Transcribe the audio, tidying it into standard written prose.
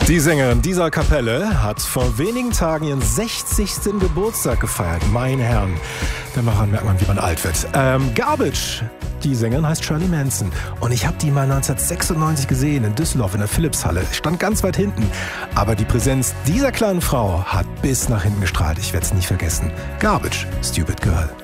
Die Sängerin dieser Kapelle hat vor wenigen Tagen ihren 60. Geburtstag gefeiert. Meine Herren, daran merkt man, wie man alt wird. Garbage, die Sängerin heißt Shirley Manson. Und ich habe die mal 1996 gesehen in Düsseldorf in der Philipshalle. Ich stand ganz weit hinten. Aber die Präsenz dieser kleinen Frau hat bis nach hinten gestrahlt. Ich werde es nicht vergessen. Garbage, Stupid Girl.